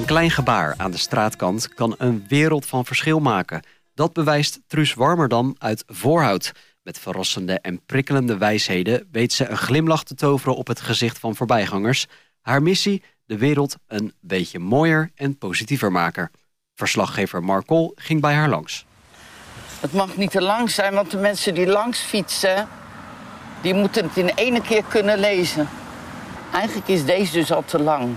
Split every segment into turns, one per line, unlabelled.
Een klein gebaar aan de straatkant kan een wereld van verschil maken. Dat bewijst Truus Warmerdam uit Voorhout. Met verrassende en prikkelende wijsheden weet ze een glimlach te toveren op het gezicht van voorbijgangers. Haar missie: de wereld een beetje mooier en positiever maken. Verslaggever Mark Kool ging bij haar langs.
Het mag niet te lang zijn, want de mensen die langs fietsen, die moeten het in één keer kunnen lezen. Eigenlijk is deze dus al te lang.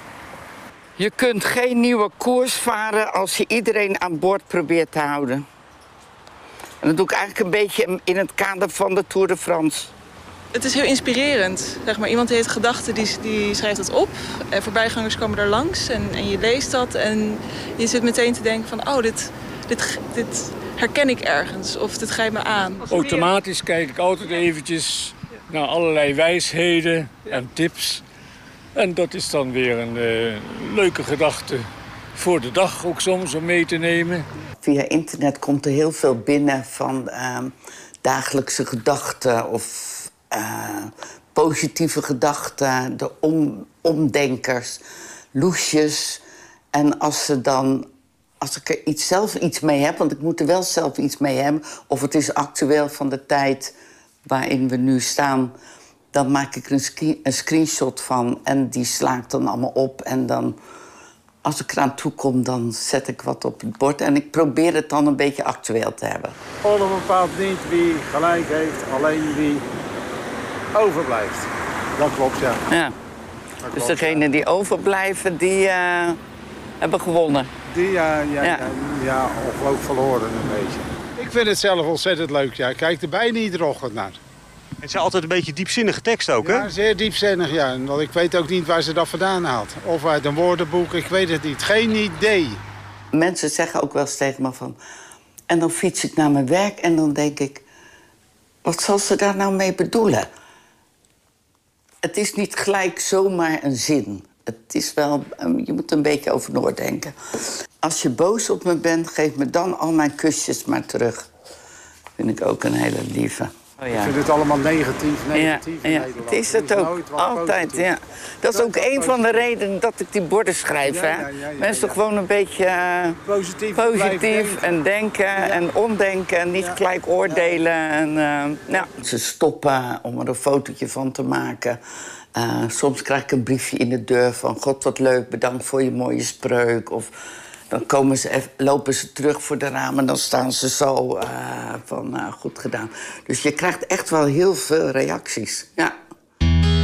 Je kunt geen nieuwe koers varen als je iedereen aan boord probeert te houden. En dat doe ik eigenlijk een beetje in het kader van de Tour de France.
Het is heel inspirerend. Zeg maar, iemand heeft gedachten, die schrijft het op. Voorbijgangers komen er langs en je leest dat. En je zit meteen te denken van, oh, dit herken ik ergens. Of dit grijpt me aan.
Automatisch kijk ik altijd eventjes naar allerlei wijsheden en tips. En dat is dan weer een leuke gedachte voor de dag ook soms om mee te nemen.
Via internet komt er heel veel binnen van dagelijkse gedachten of positieve gedachten, de omdenkers, loesjes. En als ik er zelf iets mee heb, want ik moet er wel zelf iets mee hebben, of het is actueel van de tijd waarin we nu staan, dan maak ik een screenshot van en die sla ik dan allemaal op. En dan, als ik eraan toe kom, dan zet ik wat op het bord. En ik probeer het dan een beetje actueel te hebben.
Oorlog bepaalt niet wie gelijk heeft, alleen wie overblijft. Dat klopt, ja.
Ja. Dus degenen die overblijven, die hebben gewonnen.
Die, ja, of ook verloren een beetje. Ik vind het zelf ontzettend leuk, ja. Ik kijk er bijna iedere ochtend naar.
Het zijn altijd een beetje diepzinnige tekst ook, hè?
Ja, zeer diepzinnig, ja. Want ik weet ook niet waar ze dat vandaan haalt. Of uit een woordenboek, ik weet het niet. Geen idee.
Mensen zeggen ook wel eens tegen me van... En dan fiets ik naar mijn werk en dan denk ik... Wat zal ze daar nou mee bedoelen? Het is niet gelijk zomaar een zin. Het is wel... Je moet er een beetje over nadenken. Als je boos op me bent, geef me dan al mijn kusjes maar terug. Vind ik ook een hele lieve.
Oh, ja. Ik vind het allemaal negatief
ja, het is het ook, altijd, ja. Dat is ook een van de redenen dat ik die borden schrijf, hè. Mensen gewoon een beetje positief en denken en omdenken en niet gelijk oordelen. En, Ze stoppen om er een fotootje van te maken. Soms krijg ik een briefje in de deur van... God, wat leuk, bedankt voor je mooie spreuk. Of dan lopen ze terug voor de ramen en dan staan ze zo van goed gedaan. Dus je krijgt echt wel heel veel reacties, ja.